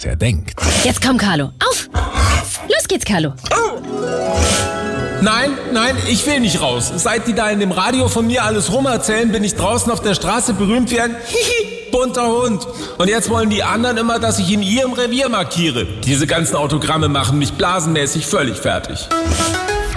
wer denkt. Jetzt komm, Carlo. Auf! Los geht's, Carlo. Nein, ich will nicht raus. Seit die da in dem Radio von mir alles rumerzählen, bin ich draußen auf der Straße berühmt wie ein bunter Hund. Und jetzt wollen die anderen immer, dass ich in ihrem Revier markiere. Diese ganzen Autogramme machen mich blasenmäßig völlig fertig.